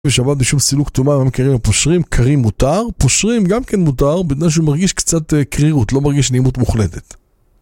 בשבת בשום סילוק טומאה, הם קרים ופושרים, קרים מותר, פושרים גם כן מותר, בגלל שהוא מרגיש קצת קרירות, לא מרגיש נעימות מוחלטת.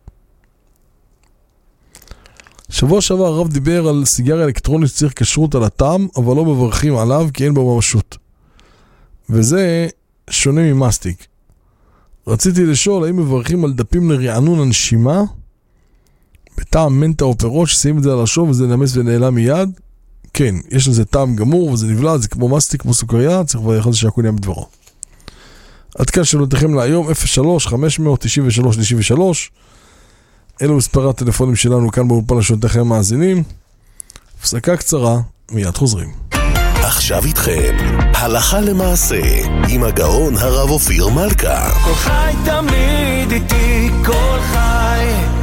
שבוע שעבר הרב דיבר על סיגריה אלקטרונית שצריך כשרות על הטעם, אבל לא מברכים עליו כי אין בו ממשות. וזה שונה ממסטיק. רציתי לשאול, האם מברכים על דפים לרענון הנשימה, בטעם מנטה או פירות, ששמים את זה על השום וזה נמס ונעלם מיד? כן, יש לזה טעם גמור וזה נבלע, זה כמו מסטיק, כמו סוכריה, צריך לברך על זה שהכל נהיה בדברו. עד כאן שאלותיכם להיום, 03-500-93-93. אלו מספר הטלפונים שלנו כאן באולפן לשאלותיכם מאזינים. הפסקה קצרה, מיד חוזרים. עכשיו איתכם, הלכה למעשה, עם הגאון הרב אופיר מלכה. כל חי תמיד איתי, כל חי.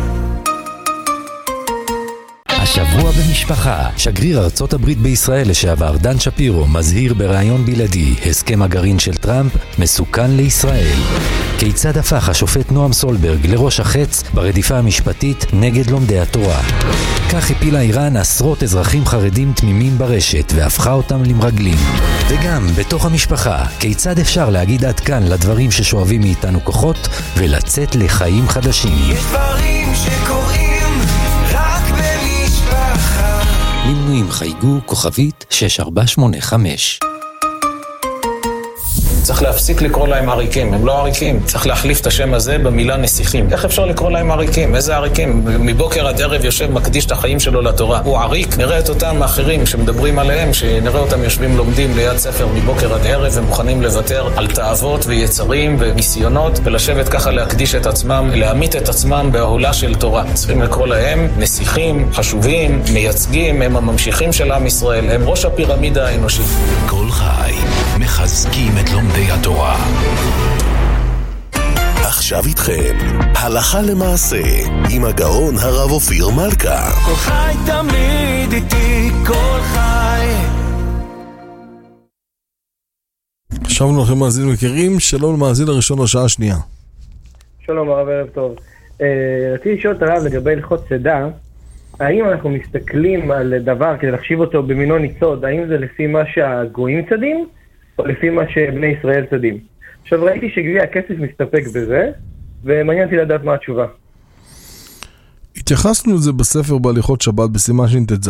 השבוע במשפחה, שגריר ארצות הברית בישראל לשעבר דן שפירו מזהיר ברעיון בלעדי, הסכם הגרעין של טראמפ מסוכן לישראל. כיצד הפך השופט נועם סולברג לראש החץ ברדיפה המשפטית נגד לומדי התורה? כך הפילה איראן עשרות אזרחים חרדים תמימים ברשת והפכה אותם למרגלים. וגם בתוך המשפחה, כיצד אפשר להגיד עד כאן לדברים ששואבים מאיתנו כוחות ולצאת לחיים חדשים? יש דברים שקורים למנויים חייגו כוכבית 6485. צריך להפסיק לקרוא להם עריקים, הם לא עריקים, צריך להחליף את השם הזה במילה נסיכים. איך אפשר לקרוא להם עריקים? איזה עריקים? מבוקר עד ערב יושב מקדיש את החיים שלו לתורה. הוא עריק, נראה את אותם האחרים שמדברים עליהם, שנראה אותם יושבים לומדים ליד ספר מבוקר עד ערב ומוכנים לוותר על תאוות ויצרים וניסיונות ולשבת ככה להקדיש את עצמם, להעמית את עצמם בהולה של תורה. צריכים לקרוא להם נסיכים, חשובים, מייצגים, הם הממשיכים של עם ישראל, הם ראש הפירמידה האנושית. כל חי, מחזקים את לומדי התורה. עכשיו איתכם, הלכה למעשה, עם הגאון הרב אופיר מלכה. כל חי תמיד איתי, כל חי. חשבנו לכם מאזינים יקרים, שלום למאזין הראשון לשעה השנייה. שלום הרב, ערב טוב. רציתי לשאול את הרב לגבי הלכות צידה, האם אנחנו מסתכלים על דבר כדי להחשיב אותו במינו ניצוד, האם זה לפי מה שהגויים צדים, או לפי מה שבני ישראל צדים? עכשיו ראיתי שגביע הכסף מסתפק בזה, ומעניין אותי לדעת מה התשובה. התייחסנו לזה בספר בהליכות שבת בסימן ש"ט"ז,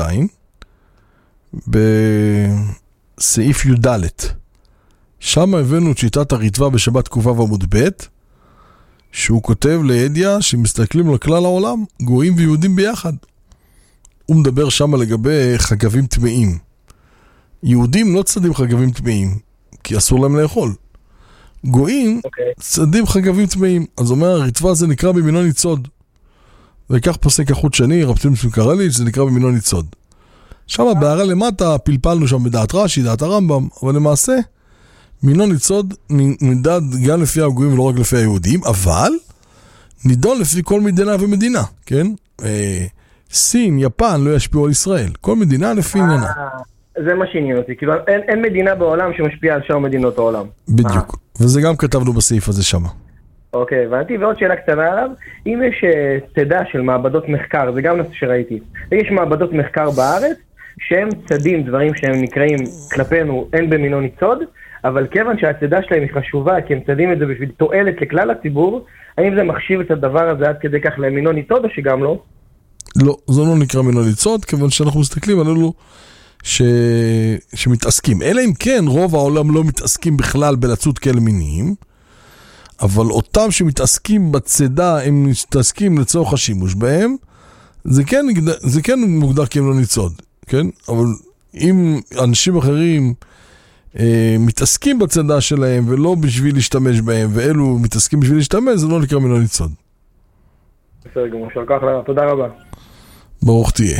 בסעיף י"ד. שם הבאנו את שיטת הריטב"א בשבת ק"ו עמוד ב', שהוא כותב לידיה שמסתכלים על כלל העולם, גויים ויהודים ביחד. הוא מדבר שם לגבי חגבים טמאים. יהודים לא צדים חגבים טמאים, כי אסור להם לאכול. גויים צדים חגבים טמאים. אז אומר, הריטב"א זה נקרא במינו ניצוד. וכך פוסק החוט שני, רב ציון קרליץ, זה נקרא במינו ניצוד. שם בהערה למטה פלפלנו שם בדעת רש"י, דעת הרמב"ם, אבל למעשה מינו ניצוד נמדד גם לפי הגויים ולא רק לפי היהודים, אבל נידון לפי כל מדינה ומדינה, כן? סין, יפן לא ישפיעו על ישראל. כל מדינה לפי עניינה. זה מה שעניין אותי, כאילו אין מדינה בעולם שמשפיעה על שאר מדינות העולם. בדיוק, וזה גם כתבנו בסעיף הזה שם. אוקיי, הבנתי, ועוד שאלה קטנה עליו, אם יש צדה של מעבדות מחקר, זה גם נושא שראיתי, יש מעבדות מחקר בארץ, שהם צדים דברים שהם נקראים כלפינו אין במינו ניצוד, אבל כיוון שהצדה שלהם היא חשובה, כי הם צדים את זה בשביל תועלת לכלל הציבור, האם זה מחשיב את הדבר הזה עד כדי כך למינו ניצוד או שגם לא? לא, זה לא נקרא מינו ניצוד, כיוון שאנחנו מסתכלים על אלו שמתעסקים. אלא אם כן, רוב העולם לא מתעסקים בכלל בלצוד כאלה מיניים, אבל אותם שמתעסקים בצדה, הם מתעסקים לצורך השימוש בהם, זה כן מוגדר כמינו ניצוד, כן? אבל אם אנשים אחרים מתעסקים בצדה שלהם ולא בשביל להשתמש בהם, ואלו מתעסקים בשביל להשתמש, זה לא נקרא מינו ניצוד. בסדר גמור, שלקח לה, תודה רבה. ברוך תהיה.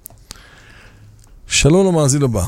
שלום למאזין הבא.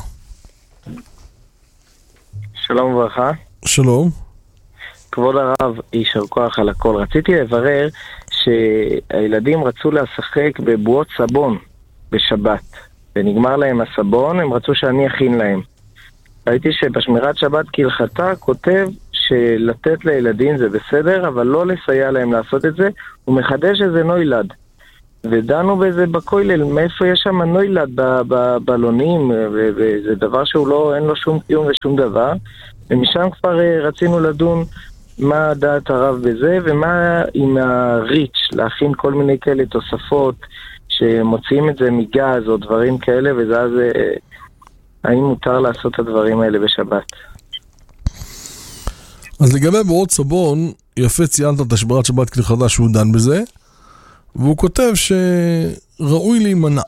שלום וברכה. שלום. כבוד הרב, יישר כוח על הכל. רציתי לברר שהילדים רצו לשחק בבועות סבון בשבת, ונגמר להם הסבון, הם רצו שאני אכין להם. ראיתי שבשמירת שבת כהלכתה כותב שלתת לילדים זה בסדר, אבל לא לסייע להם לעשות את זה, הוא מחדש איזה נוילד. ודנו בזה בכולל, מאיפה יש שם נוילד בבלונים, וזה דבר שהוא לא, אין לו שום קיום ושום דבר, ומשם כבר רצינו לדון מה דעת הרב בזה, ומה עם הריץ', להכין כל מיני כאלה תוספות, שמוציאים את זה מגז או דברים כאלה, וזה אז, האם מותר לעשות את הדברים האלה בשבת? אז לגבי בורות סבון, יפה ציינת את השברת שבת כלי חדש שהוא דן בזה, והוא כותב שראוי להימנע.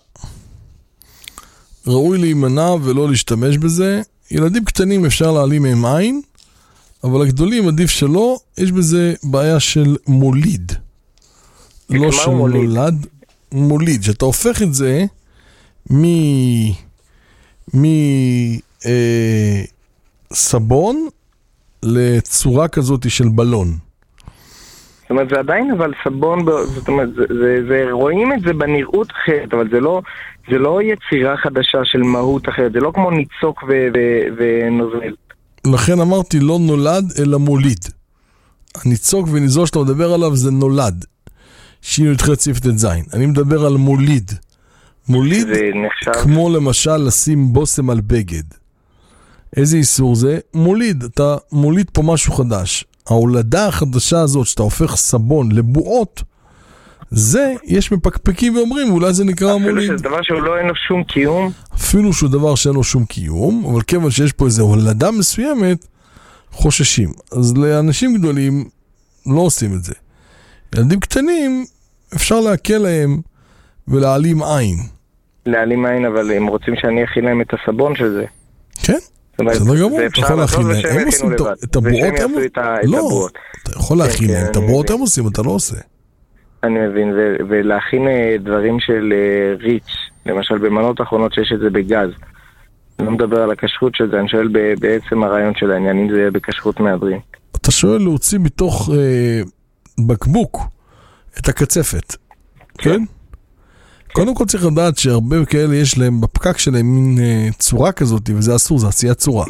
ראוי להימנע ולא להשתמש בזה. ילדים קטנים אפשר להעלים מהם עין, אבל הגדולים עדיף שלא, יש בזה בעיה של מוליד. לא של נולד, מוליד. שאתה הופך את זה מסבון לצורה כזאת של בלון. זאת אומרת, זה עדיין אבל סבון, זאת אומרת, רואים את זה בנראות אחרת, אבל זה לא יצירה חדשה של מהות אחרת, זה לא כמו ניצוק ונוזל. לכן אמרתי לא נולד אלא מוליד. הניצוק וניזול שאתה מדבר עליו זה נולד. שינו את חצי את זין. אני מדבר על מוליד. מוליד כמו למשל לשים בוסם על בגד. איזה איסור זה? מוליד. אתה מוליד פה משהו חדש. ההולדה החדשה הזאת שאתה הופך סבון לבועות, זה יש מפקפקים ואומרים אולי זה נקרא מוליד. אפילו שזה דבר שהוא לא אין לו שום קיום. אפילו שהוא דבר שאין לו שום קיום, אבל כיוון שיש פה איזו הולדה מסוימת, חוששים. אז לאנשים גדולים לא עושים את זה. ילדים קטנים אפשר להקל להם ולהעלים עין. להעלים עין, אבל הם רוצים שאני אכין להם את הסבון של זה. כן. בסדר גמור, אתה יכול להכין להם. הם עושים את הבועות, לא, אתה יכול להכין להם, את הבועות הם עושים, אתה לא עושה. אני מבין, ולהכין דברים של ריץ', למשל במנות האחרונות שיש את זה בגז. אני לא מדבר על הכשרות של זה, אני שואל בעצם הרעיון של העניין, אם זה יהיה בכשרות מהדרין. אתה שואל להוציא מתוך בקבוק את הקצפת, כן? קודם כל צריך לדעת שהרבה כאלה יש להם בפקק שלהם מין צורה כזאת, וזה אסור, זה עשיית צורה.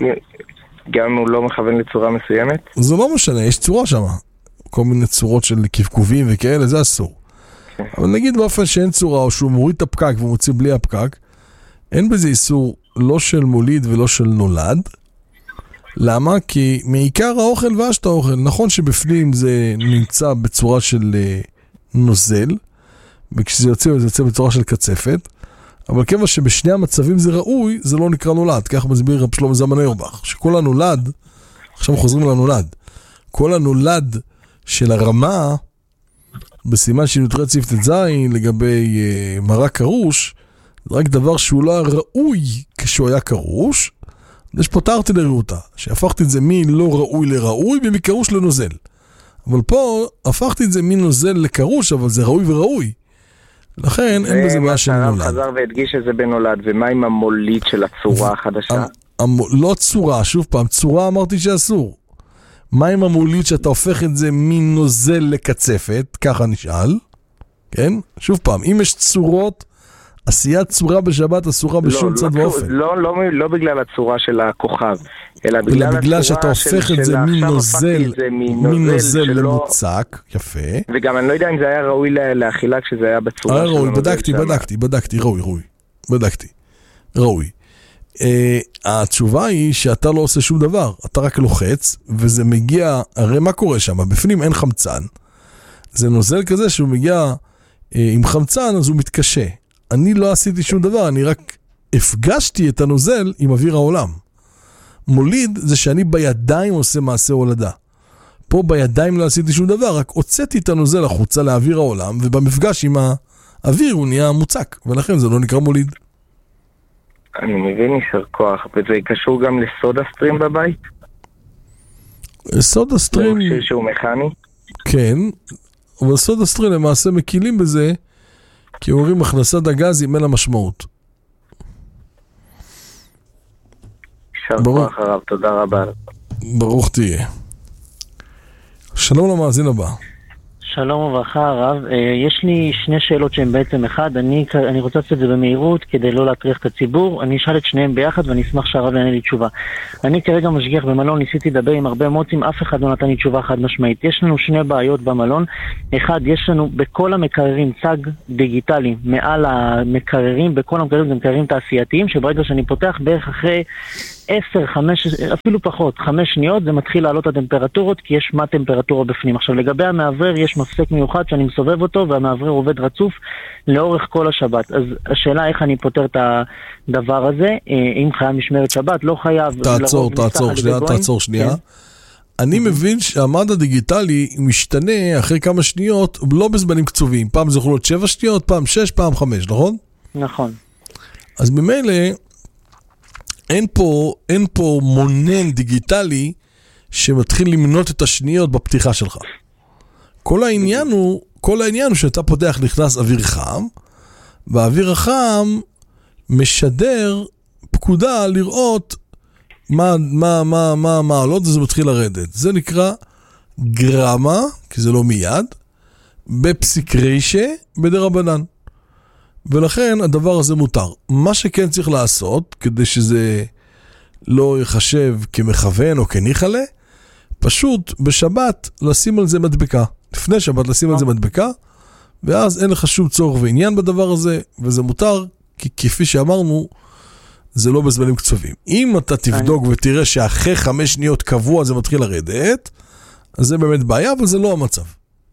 גם הוא לא מכוון לצורה מסוימת? זה לא משנה, יש צורה שם. כל מיני צורות של קפקובים וכאלה, זה אסור. אבל נגיד באופן שאין צורה, או שהוא מוריד את הפקק ומוציא בלי הפקק, אין בזה איסור לא של מוליד ולא של נולד. למה? כי מעיקר האוכל והשת האוכל, נכון שבפנים זה נמצא בצורה של נוזל, וכשזה יוצא, זה יוצא בצורה של קצפת, אבל כיוון שבשני המצבים זה ראוי, זה לא נקרא נולד. כך מסביר רב שלמה זלמן אוירבך, שכל הנולד, עכשיו חוזרים לנולד, כל הנולד של הרמה, בסימן שנותרי צפת זין, לגבי מרק קרוש, זה רק דבר שהוא לא ראוי כשהוא היה קרוש, יש פה תרתי לראותה, שהפכתי את זה מלא ראוי לראוי, ומקרוש לנוזל. אבל פה הפכתי את זה מנוזל לקרוש, אבל זה ראוי וראוי. לכן אין בזה בעיה של נולד. חזר והדגיש את זה בנולד, ומה עם המוליד של הצורה החדשה? לא צורה, שוב פעם, צורה אמרתי שאסור. מה עם המוליד שאתה הופך את זה מנוזל לקצפת? ככה נשאל. כן? שוב פעם, אם יש צורות, עשיית צורה בשבת אסורה בשום צד ואופן. לא בגלל הצורה של הכוכב, אלא בגלל שאתה הופך את זה מנוזל למוצק, יפה. וגם אני לא יודע אם זה היה ראוי לאכילה כשזה היה בצורה של ראוי, בדקתי, ראוי. בדקתי, ראוי. התשובה היא שאתה לא עושה שום דבר, אתה רק לוחץ, וזה מגיע, הרי מה קורה שם? בפנים אין חמצן. זה נוזל כזה שהוא מגיע עם חמצן, אז הוא מתקשה. אני לא עשיתי שום דבר, אני רק הפגשתי את הנוזל עם אוויר העולם. מוליד זה שאני בידיים עושה מעשה הולדה. פה בידיים לא עשיתי שום דבר, רק הוצאתי את הנוזל החוצה לאוויר העולם, ובמפגש עם האוויר הוא נהיה מוצק, ולכן זה לא נקרא מוליד. אני מבין, יישר כוח, וזה קשור גם לסודה סטרים בבית? סודה סטרים... זה מכשיר שהוא מכני? כן, אבל סודה סטרים למעשה מקילים בזה, כי אומרים הכנסת הגז עם אין המשמעות. יישר כוח הרב, תודה רבה. ברוך תהיה. שלום למאזין הבא. שלום וברכה הרב, יש לי שני שאלות שהן בעצם אחד, אני רוצה לעשות את זה במהירות כדי לא להטריח את הציבור, אני אשאל את שניהם ביחד ואני אשמח שהרב יענה לי תשובה. אני כרגע משגיח במלון, ניסיתי לדבר עם הרבה מוצאים, אף אחד לא נתן לי תשובה חד משמעית. יש לנו שני בעיות במלון, אחד, יש לנו בכל המקררים צג דיגיטלי מעל המקררים, בכל המקררים זה מקררים תעשייתיים, שברגע שאני פותח בערך אחרי 10, 5, אפילו פחות, 5 שניות, זה מתחיל לעלות הטמפרטורות, כי יש מה טמפרטורה בפנים. עכשיו, לגבי המעברר, יש מפסק מיוחד שאני מסובב אותו, והמעברר עובד רצוף לאורך כל השבת. אז השאלה איך אני פותר את הדבר הזה, אם חייב משמרת שבת, לא חייב. תעצור שנייה. אני מבין שהמד הדיגיטלי משתנה אחרי כמה שניות, לא בזמנים קצובים. פעם זה יכול להיות 7 שניות, פעם 6, פעם 5, נכון? נכון. אז במילא, אין פה מונן דיגיטלי שמתחיל למנות את השניות בפתיחה שלך. כל העניין הוא שאתה פותח נכנס אוויר חם, והאוויר החם משדר פקודה לראות מה העלות, וזה מתחיל לרדת. זה נקרא גרמה, כי זה לא מיד, בפסיק רישה בדרבנן. ולכן הדבר הזה מותר. מה שכן צריך לעשות, כדי שזה לא יחשב כמכוון או כניחלה, פשוט בשבת לשים על זה מדבקה. לפני שבת לשים על זה מדבקה, ואז אין לך שום צורך ועניין בדבר הזה, וזה מותר, כי כפי שאמרנו, זה לא בזמנים קצובים. אם אתה תבדוק ותראה שאחרי 5 שניות קבוע זה מתחיל לרדת, אז זה באמת בעיה, אבל זה לא המצב.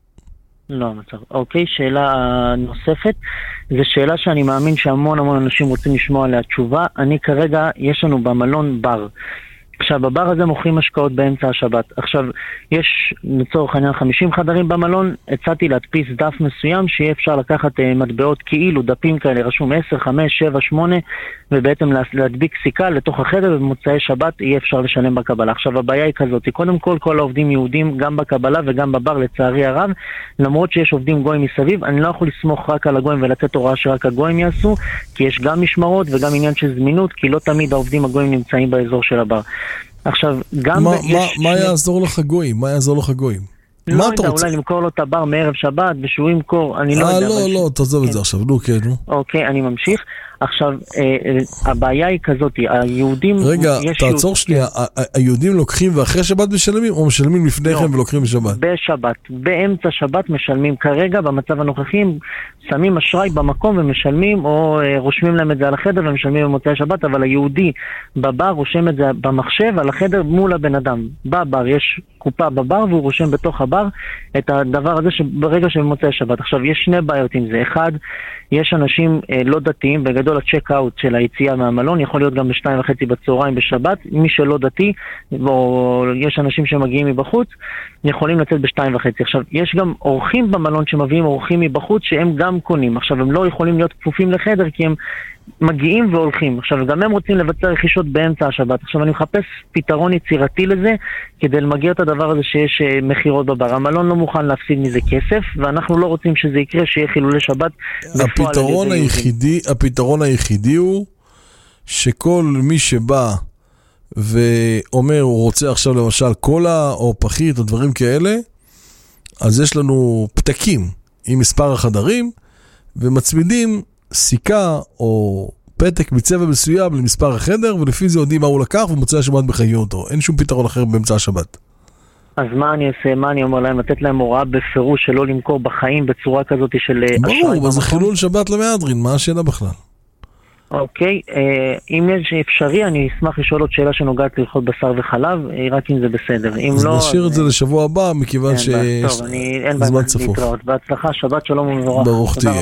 לא המצב. אוקיי, שאלה נוספת. זו שאלה שאני מאמין שהמון אנשים רוצים לשמוע עליה תשובה. אני כרגע, יש לנו במלון בר. עכשיו, בבר הזה מוכרים משקאות באמצע השבת. עכשיו, יש לצורך העניין 50 חדרים במלון, הצעתי להדפיס דף מסוים שיהיה אפשר לקחת מטבעות כאילו, דפים כאלה, רשום 10, 5, 7, 8, ובעצם להדביק סיכה לתוך החדר, ובמוצאי שבת יהיה אפשר לשלם בקבלה. עכשיו, הבעיה היא כזאת, קודם כל העובדים יהודים גם בקבלה וגם בבר, לצערי הרב, למרות שיש עובדים גויים מסביב, אני לא יכול לסמוך רק על הגויים ולתת הוראה שרק הגויים יעשו, כי יש גם משמרות וגם עניין של זמינות, כי לא תמיד העובדים הגויים נמצאים באזור של הבר. עכשיו, גם מה יעזור לך גויים? מה יעזור לך גויים? לא יודע, אולי למכור לו את הבר מערב שבת, ושהוא ימכור, אני לא יודע. לא, תעזוב את זה עכשיו, נו, כן, נו. אוקיי, אני ממשיך. עכשיו, הבעיה היא כזאת, היהודים... רגע, תעצור שנייה, היהודים לוקחים ואחרי שבת משלמים, או משלמים לפני כן ולוקחים בשבת? בשבת, באמצע שבת משלמים כרגע, במצב הנוכחי, שמים אשראי במקום ומשלמים, או רושמים להם את זה על החדר ומשלמים במוצאי שבת, אבל היהודי בבר רושם את זה במחשב על החדר מול הבן אדם. בבר, יש קופה בבר והוא רושם בתוך הבר את הדבר הזה ברגע שבמוצאי שבת. עכשיו, יש שני בעיות עם זה. אחד, יש אנשים לא דתיים, בגדול הצ'ק-אוט של היציאה מהמלון יכול להיות גם ב2:30 בצהריים בשבת, מי שלא דתי, או יש אנשים שמגיעים מבחוץ, יכולים לצאת ב2:30. עכשיו, יש גם אורחים במלון שמביאים אורחים מבחוץ שהם גם קונים. עכשיו, הם לא יכולים להיות כפופים לחדר כי הם מגיעים והולכים. עכשיו, גם הם רוצים לבצע רכישות באמצע השבת. עכשיו, אני מחפש פתרון יצירתי לזה, כדי למגר את הדבר הזה שיש מחירות בבר. המלון לא מוכן להפסיד מזה כסף, ואנחנו לא רוצים שזה יקרה, שיהיה חילולי שבת. הפתרון היחידי הוא שכל מי שבא ואומר, הוא רוצה עכשיו למשל קולה או פחית או דברים כאלה, אז יש לנו פתקים עם מספר החדרים, ומצמידים סיכה או פתק מצבע מסוים למספר החדר, ולפי זה יודעים מה הוא לקח ומוצאי השבת מחייבים אותו. אין שום פתרון אחר באמצע השבת. אז מה אני אעשה? מה אני אומר להם? לתת להם הוראה בפירוש שלא למכור בחיים בצורה כזאת של אשראי? ברור, אבל זה חילול שבת למהדרין, מה השאלה בכלל? אוקיי, אם יש אפשרי, אני אשמח לשאול עוד שאלה שנוגעת להלכות בשר וחלב, רק אם זה בסדר. אז נשאיר את זה לשבוע הבא, מכיוון שיש זמן צפוף. בהצלחה, שבת שלום ומבורך. ברוך תהיה.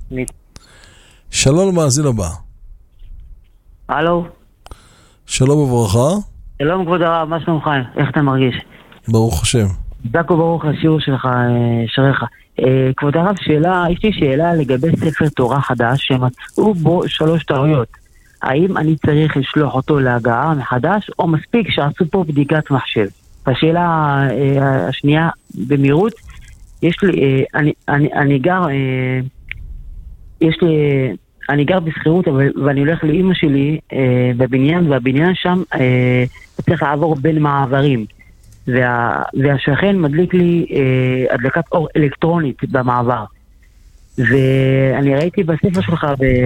שלום למאזין הבא. הלו. שלום וברכה. שלום כבוד הרב, מה שלומך? איך אתה מרגיש? ברוך השם. דקו ברוך השיעור שלך, שריך. כבוד הרב, יש לי שאלה לגבי ספר תורה חדש שמצאו בו 3 טעויות. האם אני צריך לשלוח אותו להגעה מחדש, או מספיק שעשו פה בדיקת מחשב? השאלה השנייה, במהירות, אני גר בסחירות, ואני הולך לאמא שלי בבניין, והבניין שם צריך לעבור בין מעברים. והשכן מדליק לי הדלקת אור אלקטרונית במעבר. ואני ראיתי בספר שלך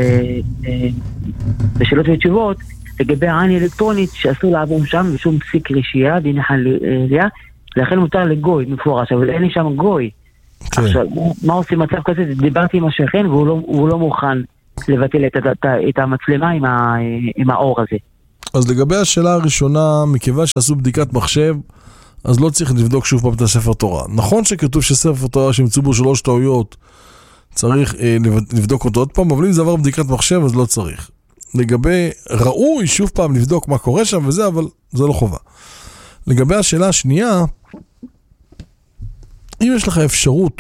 בשאלות ותשובות לגבי העין אלקטרונית שאסור לעבור שם ושום פסיק רשייה דין חליה, לכן מותר לגוי מפורש, אבל אין לי שם גוי. עכשיו, מה עושים מצב כזה? דיברתי עם השכן והוא לא מוכן לבטל את המצלמה עם האור הזה. אז לגבי השאלה הראשונה, מכיוון שעשו בדיקת מחשב, אז לא צריך לבדוק שוב פעם את הספר תורה. נכון שכתוב שספר תורה שימצאו בו 3 טעויות, צריך לבדוק אותו עוד פעם, אבל אם זה עבר בדיקת מחשב, אז לא צריך. לגבי ראוי, שוב פעם לבדוק מה קורה שם וזה, אבל זה לא חובה. לגבי השאלה השנייה, אם יש לך אפשרות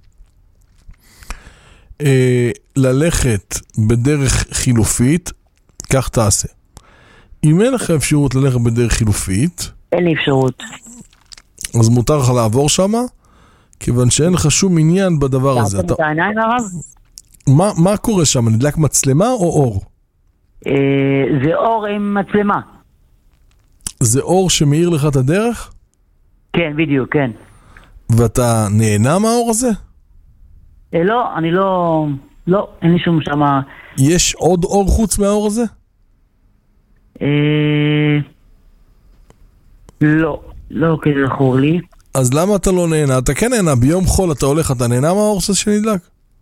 ללכת בדרך חילופית, כך תעשה. אם אין לך אפשרות ללכת בדרך חילופית, אין לי אפשרות. אז מותר לך לעבור שמה, כיוון שאין לך שום עניין בדבר הזה. אתה... העיניים, הרב? מה קורה שם? נדלק מצלמה או אור? זה אור עם מצלמה. זה אור שמאיר לך את הדרך? כן, בדיוק, כן. ואתה נהנה מהאור הזה? לא, אני לא, אין לי שום שמה. יש עוד אור חוץ מהאור הזה? לא כזכור לי. אז למה אתה לא נהנה? אתה כן נהנה, ביום חול אתה הולך, אתה נהנה מהאור הזה שנדלק?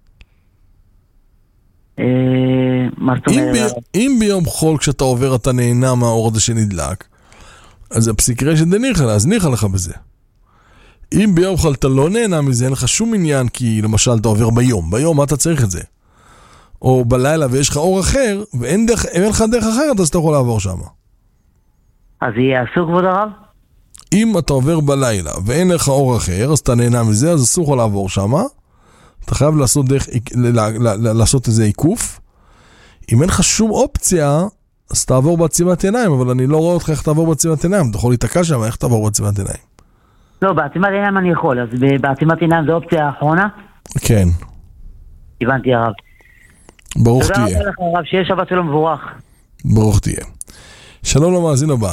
מה זאת אומרת? אם ביום חול כשאתה עובר אתה נהנה מהאור הזה שנדלק, אז זה פסיק רשת דניחה, אז ניחה לך בזה. אם ביום חול אתה לא נהנה מזה, אין לך שום עניין, כי למשל אתה עובר ביום מה אתה צריך את זה? או בלילה ויש לך אור אחר, ואין לך דרך אחרת, אז אתה יכול לעבור שם. אז יהיה אסור, כבוד הרב? אם אתה עובר בלילה ואין לך אור אחר, אז אתה נהנה מזה, אז אסור לך לעבור שם. אתה חייב לעשות איזה עיקוף. אם אין לך שום אופציה, אז תעבור בעצימת עיניים, אבל אני לא רואה אותך איך תעבור בעצימת עיניים. אתה יכול להתעקע שם, איך תעבור בעצימת עיניים? לא, בעצימת עיניים אני יכול, אז בעצימת עיניים זו אופציה האחרונה? כן. הבנתי, הרב. ברוך תהיה. תודה רבה לך, הרב, שיהיה שבת שלום מבורך. ברוך תהיה. שלום למאזין הבא.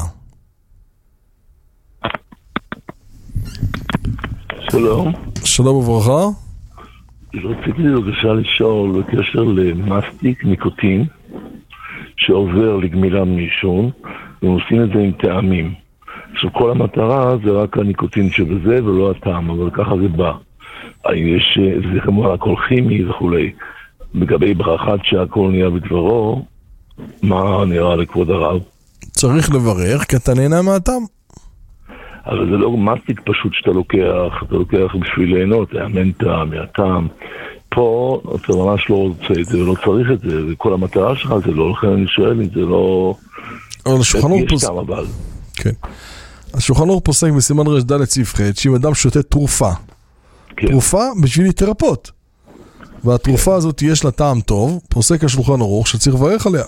שלום. שלום וברכה. רציתי בבקשה לשאול בקשר למסטיק ניקוטין שעובר לגמילה מעישון, והם עושים את זה עם טעמים. עכשיו כל המטרה זה רק הניקוטין שבזה ולא הטעם, אבל ככה זה בא. יש, זה כמובן הכל כימי וכולי. לגבי ברכת שהכל נהיה בדברו, מה נראה לכבוד הרב? צריך לברך, כי אתה נהנה מהטעם. אבל זה לא מסטיק פשוט שאתה לוקח בשביל ליהנות, המנטה, מהטעם. פה אתה ממש לא רוצה את זה ולא צריך את זה, וכל המטרה שלך זה לא, לכן אני שואל אם זה לא... אבל השולחן אור פוסק... כן. השולחן אור פוסק בסימן ר"ד סעיף ח' שאם אדם שותה תרופה, תרופה בשביל להתרפות, והתרופה הזאת יש לה טעם טוב, פוסק השולחן אור שצריך לברך עליה.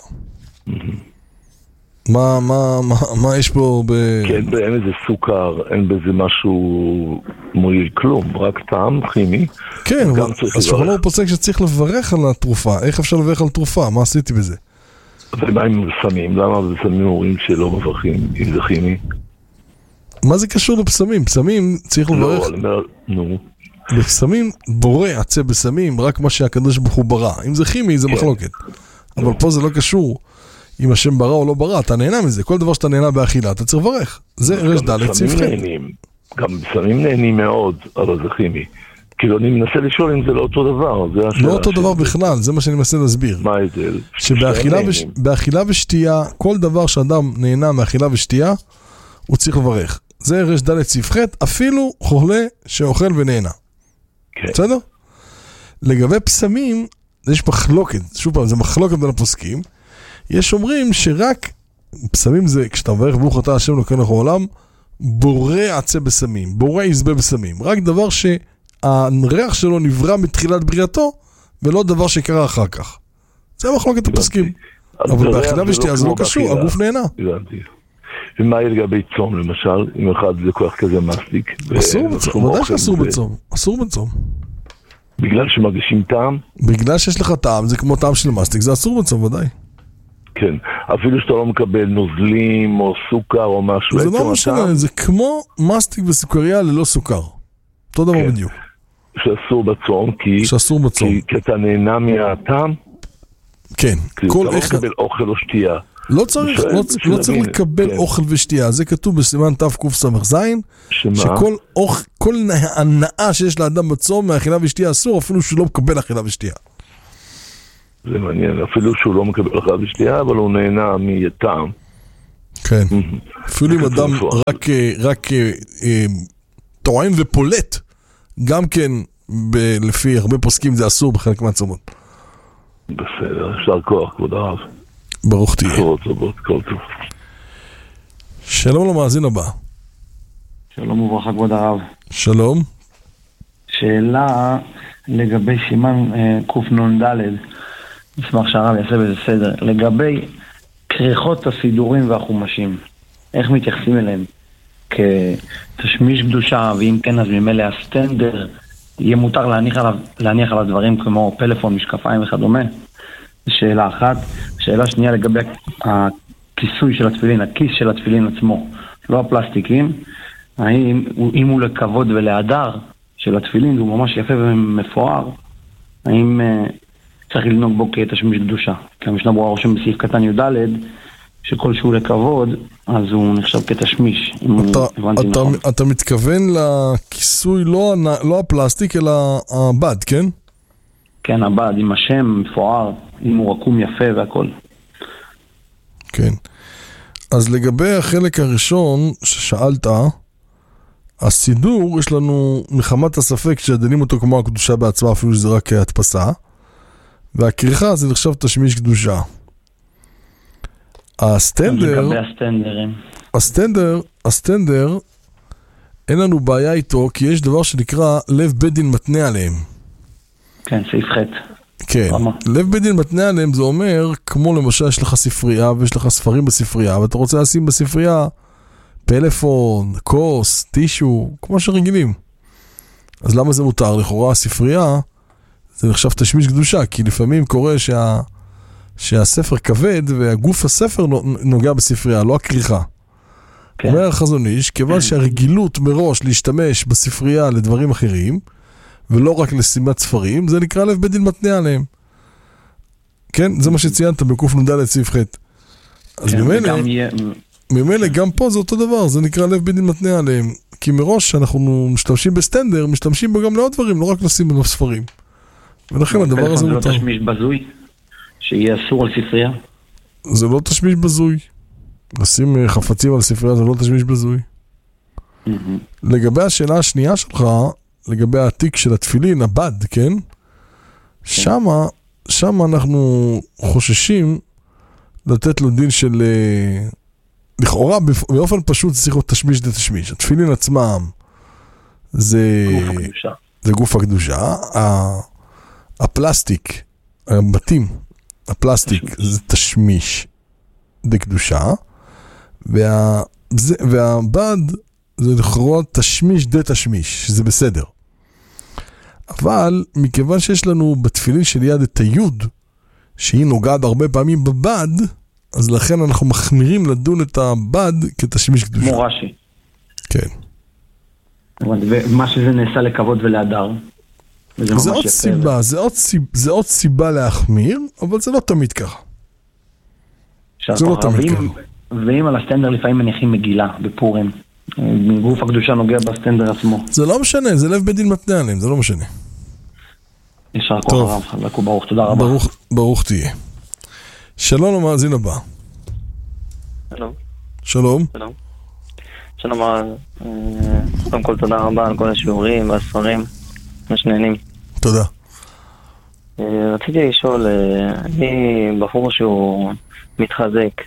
מה יש פה כן, אין איזה סוכר, אין בזה משהו מועיל כלום, רק טעם כימי. כן, אז שולחן אור פוסק שצריך לברך על התרופה. איך אפשר לברך על תרופה? מה עשיתי בזה? ומה עם בסמים? למה בסמים אומרים שלא מברכים אם זה כימי? מה זה קשור לבשמים? בסמים צריך לברך. נו. בסמים בורא עצה בסמים, רק מה שהקדוש ברוך הוא ברא. אם זה כימי זה מחלוקת. אבל פה זה לא קשור. אם השם ברא או לא ברא, אתה נהנה מזה. כל דבר שאתה נהנה באכילה, אתה צריך לברך. זה ר"ד סעיף ח'. גם בסמים נהנים מאוד, אבל זה כימי. כאילו אני מנסה לשאול אם זה לא אותו דבר. לא אותו דבר בכלל, זה מה שאני מנסה להסביר. מה ההבדל? שבאכילה ושתייה, כל דבר שאדם נהנה מאכילה ושתייה, הוא צריך לברך. זה ר"ד סעיף ח', אפילו חולה שאוכל ונהנה. בסדר? לגבי פסמים, יש מחלוקת, שוב פעם, זה מחלוקת בין הפוסקים. יש אומרים שרק פסמים זה, כשאתה מברך ברוך אתה השם אלוקינו מלך העולם, בורא עצה בסמים, בורא יזבה בסמים. רק דבר שהריח שלו נברא מתחילת בריאתו, ולא דבר שקרה אחר כך. זה מחלוקת הפוסקים. אבל באכילה ושתייה זה לא קשור, הגוף נהנה. הבנתי. ומה יהיה לגבי צום למשל, אם אחד לקוח כזה מסטיק? אסור בצום, ודאי שאסור בצום. אסור בצום. בגלל שמרגישים טעם? בגלל שיש לך טעם, זה כמו טעם של מסטיק, זה אסור בצום, ודאי. כן, אפילו שאתה לא מקבל נוזלים או סוכר או משהו. זה לא משנה, זה כמו מסטיק וסוכריה ללא סוכר. אותו דבר בדיוק. שאסור בצום, שאסור בצום. כי אתה נהנה מהטעם? כן. כי אתה לא מקבל אוכל או שתייה. לא צריך לקבל אוכל ושתייה, זה כתוב בסימן תקס"ז, שכל הנאה שיש לאדם בצום מאכילה ושתייה אסור, אפילו שהוא לא מקבל אכילה ושתייה. זה מעניין, אפילו שהוא לא מקבל אכילה ושתייה, אבל הוא נהנה מטעם. כן, אפילו אם אדם רק טוען ופולט, גם כן לפי הרבה פוסקים זה אסור בחלק מהצומות. בסדר, אפשר כוח, כבוד הרב. ברוך תהיה. כל טוב. שלום למאזין הבא. שלום וברכה כבוד הרב. שלום. שאלה לגבי סימן קנ"ד, נשמח שהרב יעשה בזה סדר, לגבי כריכות הסידורים והחומשים, איך מתייחסים אליהם? כתשמיש קדושה, ואם כן אז ממילא הסטנדר, יהיה מותר להניח עליו דברים כמו פלאפון, משקפיים וכדומה? שאלה אחת. שאלה שנייה לגבי הכיסוי של התפילין, הכיס של התפילין עצמו, לא הפלסטיקים, אם הוא לכבוד ולהדר של התפילין, הוא ממש יפה ומפואר, האם צריך לנהוג בו כתשמיש קדושה? כי המשנה ברורה רושם בסעיף קטן י"ד, שכל שהוא לכבוד, אז הוא נחשב כתשמיש. אתה מתכוון לכיסוי לא הפלסטיק, אלא הבד, כן? כן, הבד, עם השם מפואר, אם הוא רקום יפה והכל. כן. אז לגבי החלק הראשון ששאלת, הסידור, יש לנו מחמת הספק שדנים אותו כמו הקדושה בעצמה, אפילו שזה רק הדפסה, והכריכה זה נחשב תשמיש קדושה. הסטנדר, אין לנו בעיה איתו, כי יש דבר שנקרא לב בית דין מתנה עליהם. כן, סעיף ח'. כן, לב בית דין מתנה עליהם זה אומר, כמו למשל יש לך ספרייה ויש לך ספרים בספרייה, ואתה רוצה לשים בספרייה פלאפון, כוס, טישו, כמו שרגילים. אז למה זה מותר? לכאורה הספרייה זה נחשב תשמיש קדושה, כי לפעמים קורה שהספר כבד והגוף הספר נוגע בספרייה, לא הכריכה. אומר החזון איש, כיוון שהרגילות מראש להשתמש בספרייה לדברים אחרים, ולא רק לשימת ספרים, זה נקרא לב בית דין מתנה עליהם. כן, זה מה שציינת בקנ"ד סעיף ח'. אז ממילא גם פה זה אותו דבר, זה נקרא לב בית דין מתנה עליהם. כי מראש אנחנו משתמשים בסטנדר, משתמשים בו גם לעוד דברים, לא רק לשים בו ספרים. ולכן הדבר הזה מותר. זה לא תשמיש בזוי? שיהיה אסור על ספרייה? זה לא תשמיש בזוי. לשים חפצים על ספרייה זה לא תשמיש בזוי. לגבי השאלה השנייה שלך, לגבי העתיק של התפילין, הבד, כן? שמה אנחנו חוששים לתת לו דין של... לכאורה, באופן פשוט צריך להיות תשמיש לתשמיש. התפילין עצמם זה גוף הקדושה. הפלסטיק, הבתים, הפלסטיק זה תשמיש דקדושה, והבד זה לכאורה תשמיש דתשמיש, שזה בסדר. אבל מכיוון שיש לנו בתפילין של יד את היוד, שהיא נוגעת הרבה פעמים בבד, אז לכן אנחנו מחמירים לדון את הבד כתשמיש קדושה. כמו רש"י. כן. ומה שזה נעשה לכבוד ולהדר. זה עוד סיבה, זה עוד סיבה להחמיר, אבל זה לא תמיד ככה. זה לא תמיד ככה. ואם על הסטנדר לפעמים מניחים מגילה בפורים, גוף הקדושה נוגע בסטנדר עצמו. זה לא משנה, זה לב בית דין מתנה עליהם, זה לא משנה. ישר כוח הרב, חלק וברוך, תודה רבה. ברוך תהיה. שלום למאזין הבא. שלום. שלום. שלום הרב. קודם כל תודה רבה על כל השיעורים והספרים. ממש נהנים. תודה. רציתי לשאול, אני בחור שהוא מתחזק.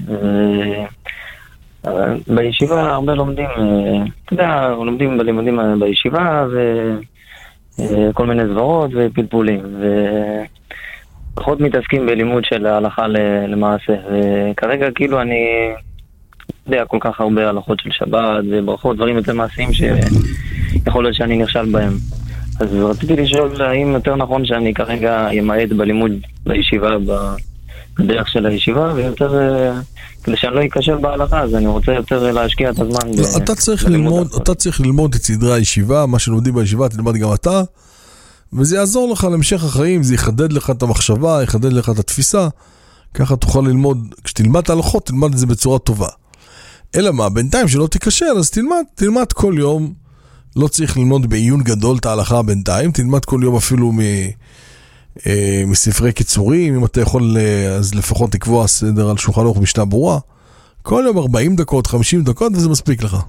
בישיבה הרבה לומדים, אתה יודע, לומדים בלימודים בישיבה וכל מיני זוורות ופלפולים. פחות מתעסקים בלימוד של ההלכה למעשה, וכרגע כאילו אני יודע כל כך הרבה הלכות של שבת וברכות, דברים יותר מעשיים שיכול להיות שאני נכשל בהם. אז רציתי לשאול האם יותר נכון שאני כרגע ימעט בלימוד בישיבה בדרך של הישיבה, ויותר, כדי שאני לא אקשר בהלכה, אז אני רוצה יותר להשקיע את הזמן. אתה צריך ללמוד את סדרי הישיבה, מה שלומדים בישיבה, תלמד גם אתה, וזה יעזור לך להמשך החיים, זה יחדד לך את המחשבה, יחדד לך את התפיסה, ככה תוכל ללמוד, כשתלמד את ההלכות, תלמד את זה בצורה טובה. אלא מה, בינתיים שלא תקשר, אז תלמד כל יום, לא צריך ללמוד בעיון גדול את ההלכה בינתיים, תלמד כל יום אפילו מספרי קיצורים, אם אתה יכול, אז לפחות תקבוע סדר על שולחן ערוך משנה ברורה, כל יום 40 דקות, 50 דקות, וזה מספיק לך.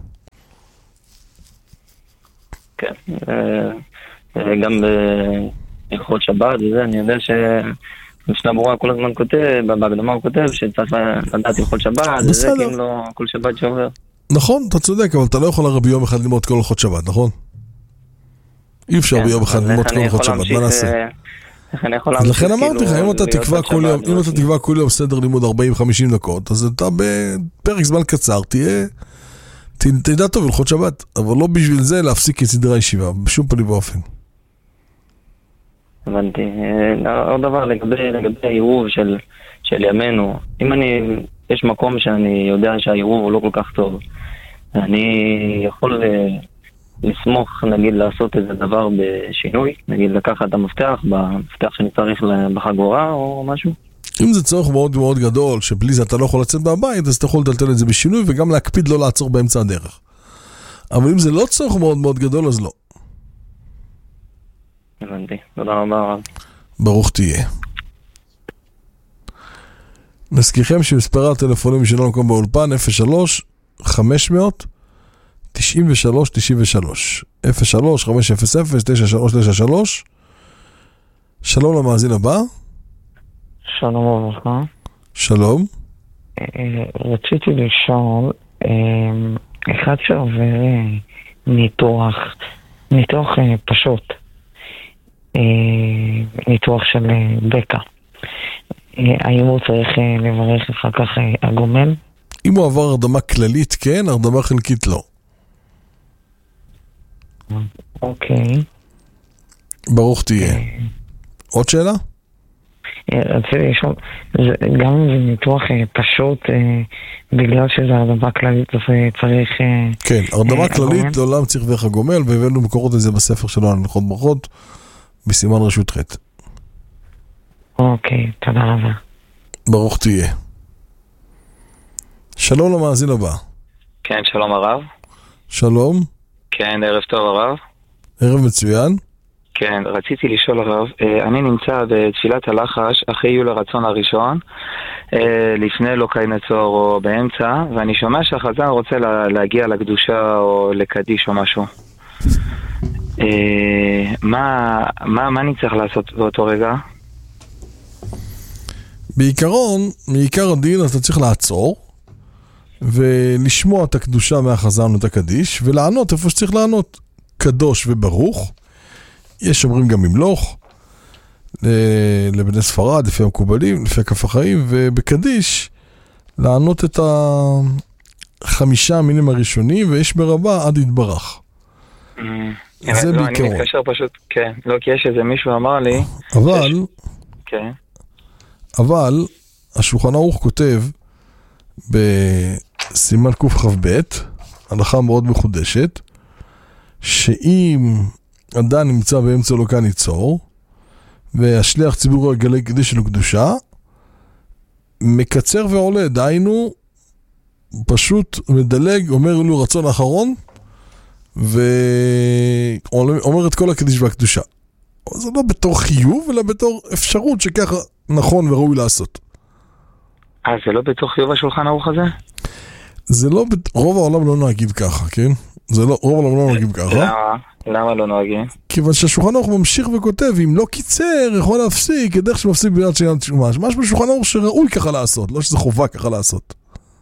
כן, גם בהלכות שבת וזה, אני יודע משנה ברורה כל הזמן כותב, בהקדמה הוא כותב שצריך לדעת הלכות שבת, וזה כאילו לא כל שבת שעובר. נכון, אתה צודק, אבל אתה לא יכול הרי ביום אחד ללמוד כל הלכות שבת, נכון? אי אפשר ביום אחד ללמוד כל הלכות שבת, מה נעשה? אז לכן אמרתי לך, אם אתה תקבע כל יום סדר לימוד 40-50 דקות, אז אתה בפרק זמן קצר תדע טוב הלכות שבת, אבל לא בשביל זה להפסיק את סדרי הישיבה, בשום פנים ואופן. הבנתי. עוד דבר לגבי העירוב של ימינו, אם יש מקום שאני יודע שהעירוב הוא לא כל כך טוב, אני יכול לסמוך, נגיד, לעשות איזה דבר בשינוי, נגיד לקחת את המפתח שאני צריך בחגורה או משהו. אם זה צורך מאוד מאוד גדול, שבלי זה אתה לא יכול לצאת מהבית, אז אתה יכול לטלטל את זה בשינוי, וגם להקפיד לא לעצור באמצע הדרך. אבל אם זה לא צורך מאוד מאוד גדול, אז לא. הבנתי. תודה רבה. ברוך תהיה. נזכירכם שמספרי הטלפונים שלנו כאן באולפן 03-500-93-93 03-500-93-93. שלום למאזין הבא. שלום וברכה. שלום. רציתי לשאול, אחד שעובר ניתוח פשוט, ניתוח של בקע, האם הוא צריך לברך אחר כך הגומל? אם הוא עבר הרדמה כללית כן, הרדמה חלקית לא. אוקיי. ברוך תהיה. עוד שאלה? רציתי לשאול, גם אם זה ניתוח פשוט, בגלל שזה הרדמה כללית, אז צריך... כן, הרדמה כללית לעולם צריך דרך הגומל, והבאנו מקורות את זה בספר שלנו, הלכות ברכות, בסימן רשות ח'. אוקיי, תודה רבה. ברוך תהיה. שלום למאזין הבא. כן, שלום הרב. שלום. כן, ערב טוב הרב. ערב מצוין. כן, רציתי לשאול הרב, אני נמצא בתפילת הלחש אחרי יול הרצון הראשון, לפני לוקי נצור או באמצע, ואני שומע שהחזן רוצה להגיע לקדושה או לקדיש או משהו. מה אני צריך לעשות באותו רגע? בעיקרון, מעיקר הדין אתה צריך לעצור ולשמוע את הקדושה מהחזן ואת הקדיש ולענות איפה שצריך לענות, קדוש וברוך. יש אומרים גם ממלוך לבני ספרד, לפי המקובלים, לפי כף החיים, ובקדיש לענות את 5 המינים הראשונים, ויש ברבה עד יתברך. זה בעיקרון. אני מתקשר פשוט, כן, לא, כי יש איזה מישהו אמר לי... אבל השולחן ערוך כותב בסימן קכ"ב, הלכה מאוד מחודשת, שאם אדם נמצא באמצע לוקה ניצור, והשליח ציבור יגלה קדיש של קדושה, מקצר ועולה, דיינו, פשוט מדלג, אומר לו רצון האחרון, ואומר את כל הקדיש והקדושה. זה לא בתור חיוב, אלא בתור אפשרות שככה נכון וראוי לעשות. זה לא בתור חיוב השולחן ערוך הזה? זה לא, רוב העולם לא נוהגים ככה, כן? זה לא, רוב העולם לא נוהגים ככה. למה לא נוהגים? כיוון שהשולחן ערוך ממשיך וכותב, אם לא קיצר, יכול להפסיק, כדרך שמפסיק בגלל שאין שומש. משהו בשולחן ערוך שראוי ככה לעשות, לא שזה חובה ככה לעשות.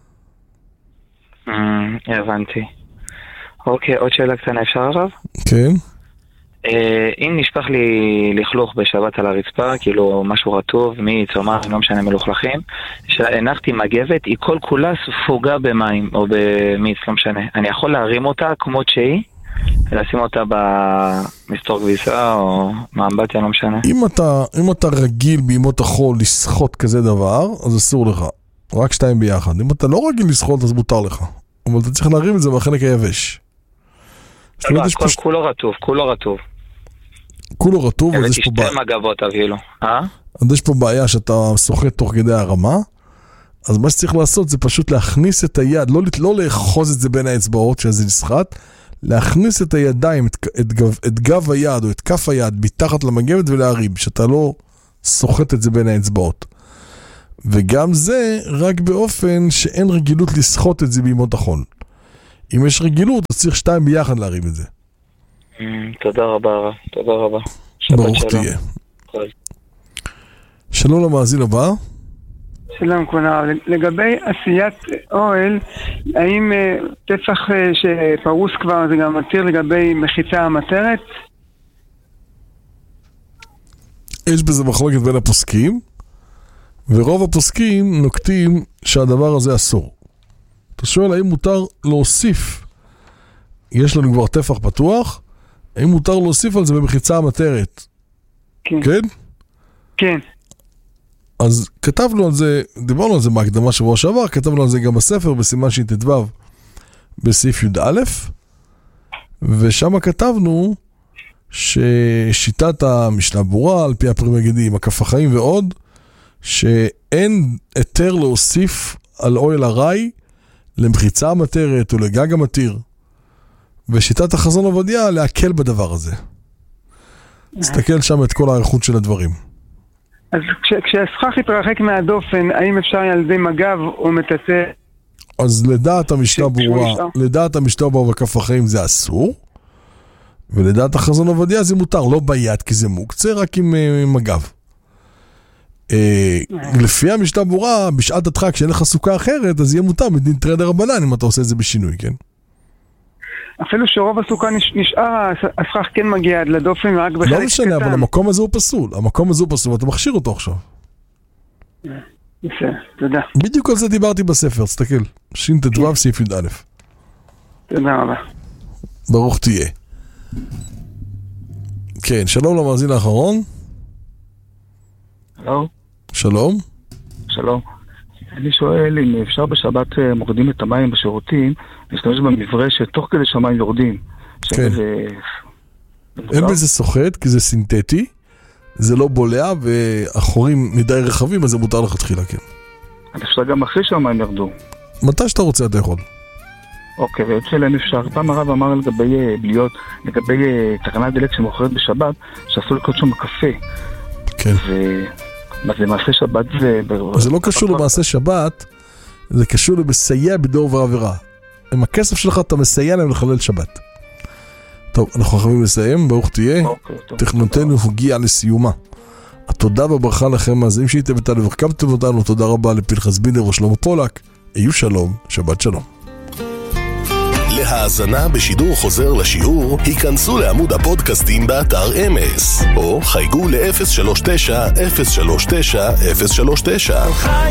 הבנתי. אוקיי, עוד שאלה קטנה אפשר הרב? כן. אם נשפך לי לכלוך בשבת על הרצפה, כאילו משהו רטוב, מיץ או מה, לא משנה מלוכלכים, שהנחתי מגבת, היא כל כולה ספוגה במים או במיץ, לא משנה. אני יכול להרים אותה כמות שהיא, לשים אותה במסתור כביסה או מאמבטיה, לא משנה. אם אתה רגיל בימות החול לשחות כזה דבר, אז אסור לך. רק 2 ביחד. אם אתה לא רגיל לשחות, אז מותר לך. אבל אתה צריך להרים את זה מהחלק היבש. כולו רטוב, כולו רטוב. כולו רטוב, אז יש פה בעיה. שתי מגבות אפילו. אז יש פה בעיה שאתה שוחט תוך כדי הרמה, אז מה שצריך לעשות זה פשוט להכניס את היד, לא לאחוז את זה בין האצבעות שזה נסחט, להכניס את הידיים, את גב היד או את כף היד מתחת למגבת ולהרים, שאתה לא סוחט את זה בין האצבעות. וגם זה רק באופן שאין רגילות לסחוט את זה בימות החול. אם יש רגילות, אז צריך 2 ביחד להרים את זה. תודה רבה, תודה רבה. ברוך תהיה. שלום למאזין הבא. שלום כונה, לגבי עשיית אוהל, האם טפח שפרוס כבר זה גם מתיר לגבי מחיצה המטרת? יש בזה מחלוקת בין הפוסקים, ורוב הפוסקים נוקטים שהדבר הזה אסור. אתה שואל האם מותר להוסיף, יש לנו כבר טפח פתוח, האם מותר להוסיף על זה במחיצה המטרת? כן. כן? כן. אז כתבנו על זה, דיברנו על זה בהקדמה שבוע שעבר, כתבנו על זה גם בספר בסימן ש"ט"ו בסעיף י"א, ושם כתבנו ששיטת המשנה ברורה, על פי הפרי מגידים, הכף החיים ועוד, שאין היתר להוסיף על אוהל ארעי למחיצה המטרת או לגג המתיר, ושיטת החזון עובדיה להקל בדבר הזה. תסתכל שם את כל הערכות של הדברים. אז כשהסכך יתרחק מהדופן, האם אפשר על ידי מגב או מטאטא? אז לדעת המשנה ברורה, לדעת המשנה ברורה וכף החיים זה אסור, ולדעת החזון עובדיה זה מותר, לא ביד כי זה מוקצה, רק עם מגב. לפי המשנה ברורה, בשעת הדחק שאין לך סוכה אחרת, אז יהיה מותר מדין תרי דרבנן אם אתה עושה את זה בשינוי, כן? אפילו שרוב הסוכה נשאר, הסכך כן מגיע עד לדופן רק בחלק קטן. לא משנה, אבל המקום הזה הוא פסול. המקום הזה הוא פסול, ואתה מכשיר אותו עכשיו. יפה, תודה. בדיוק על זה דיברתי בספר, תסתכל. ש"ט"ו סעיף י"א. תודה רבה. ברוך תהיה. כן, שלום למאזין האחרון. שלום. שלום. שלום. אני שואל אם אפשר בשבת מורדים את המים בשירותים, להשתמש במברשת תוך כדי שהמים יורדים. כן. אין בזה סוחט, כי זה סינתטי, זה לא בולע, והחורים מדי רחבים, אז זה מותר לך תחילה, כן. אז אפשר גם אחרי שהמים ירדו. מתי שאתה רוצה אתה יכול. אוקיי, ועוד שאלה אם אפשר. פעם הרב אמר לגבי בליות, לגבי תחנת דלק שמוכרת בשבת, שאסור לקרות שם קפה. כן. מה זה מעשה שבת זה... זה לא קשור למעשה שבת, זה קשור למסייע בדור ועבירה. עם הכסף שלך אתה מסייע להם לחלל שבת. טוב, אנחנו חייבים לסיים, ברוך תהיה. תכנונתנו הגיעה לסיומה. התודה וברכה לכם מאזינים שהייתם איתנו וחכמתם אותנו. תודה רבה לפנחס בינר ושלמה פולק. היו שלום, שבת שלום. להאזנה בשידור חוזר לשיעור, היכנסו לעמוד הפודקאסטים באתר אמס, או חייגו ל-039-039-039.